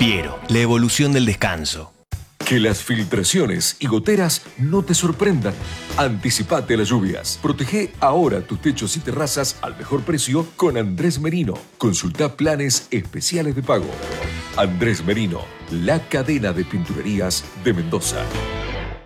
Piero, la evolución del descanso. Que las filtraciones y goteras no te sorprendan. Anticipate a las lluvias. Protege ahora tus techos y terrazas al mejor precio con Andrés Merino. Consulta planes especiales de pago. Andrés Merino, la cadena de pinturerías de Mendoza.